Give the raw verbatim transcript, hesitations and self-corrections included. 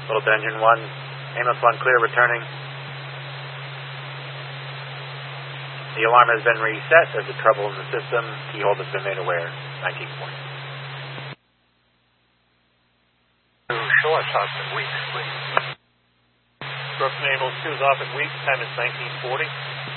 Littleton Engine one, ambulance one clear, returning. The alarm has been reset. There's a trouble in the system. Keyhole has been made aware. nineteen point. Short off at Weeks, please. Brooklyn Ambulance two is off at Weeks. Time is nineteen forty.